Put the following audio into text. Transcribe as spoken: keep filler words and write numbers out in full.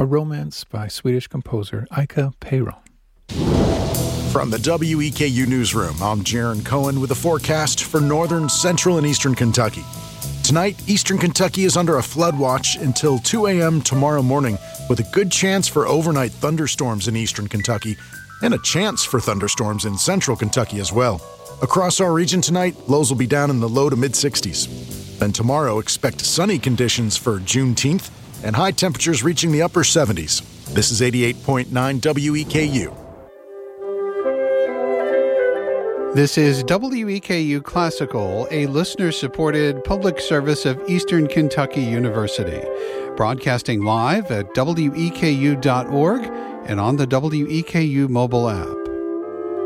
a romance by Swedish composer Ika Peyron. From the W E K U Newsroom, I'm Jaron Cohen with a forecast for northern, central, and eastern Kentucky. Tonight, eastern Kentucky is under a flood watch until two a.m. tomorrow morning, with a good chance for overnight thunderstorms in eastern Kentucky and a chance for thunderstorms in central Kentucky as well. Across our region tonight, lows will be down in the low to mid-sixties. Then tomorrow, expect sunny conditions for Juneteenth and high temperatures reaching the upper seventies. This is eighty-eight point nine W E K U. This is W E K U Classical, a listener-supported public service of Eastern Kentucky University, broadcasting live at W E K U dot org and on the W E K U mobile app.